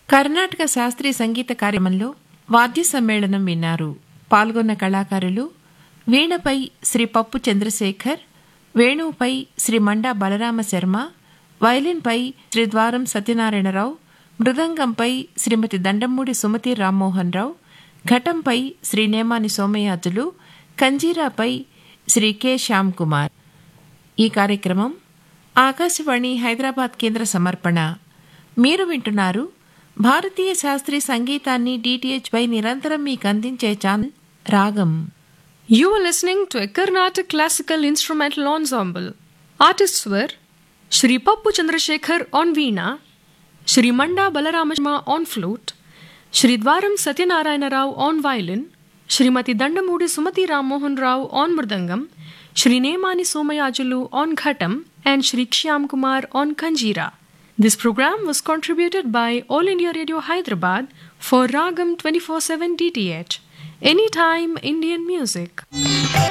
కర్ణాటక శాస్త్రీయ సంగీత కార్యక్రమంలో వాద్య సమ్మేళనం విన్నారు. పాల్గొన్న కళాకారులు వీణపై శ్రీ పప్పు చంద్రశేఖర్, వేణువుపై శ్రీ మండా బలరామ శర్మ, వయలిన్పై శ్రీ ద్వారం సత్యనారాయణరావు, మృదంగంపై శ్రీమతి దండమూడి సుమతి రామ్మోహన్ రావు, ఘటంపై శ్రీ నేమాని సోమయాజులు, కంజీరాపై శ్రీ కె శ్యామ్ కుమార్. ఈ కార్యక్రమం ఆకాశవాణి హైదరాబాద్ కేంద్ర సమర్పణ. మీరు వింటున్నారు భారతీయ శాస్త్రీయ సంగీతాన్ని DTH పై నిరంతరం మీకు అందించే ఛానల్ రాగం. You are listening to a Carnatic classical instrumental ensemble. Artists were Shri Pappu Chandrasekhar on veena, Shri Manda Balarama on flute, Shri Dwaram Satyanarayana Rao on violin, Shrimati Dandamudi Sumati Rammohan Rao on mridangam, Shri Nemani Somayajulu on ghatam, and Shri Shyam Kumar on kanjira. This program was contributed by All India Radio Hyderabad for Ragam 24/7 DTH. Anytime Indian music.